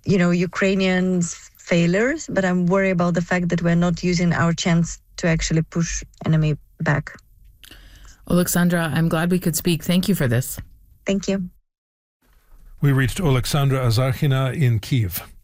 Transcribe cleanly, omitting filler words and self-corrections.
Ukrainians' failures, but I'm worried about the fact that we're not using our chance to actually push enemy back. Oleksandra, I'm glad we could speak. Thank you for this. Thank you. We reached Oleksandra Azarkhina in Kyiv.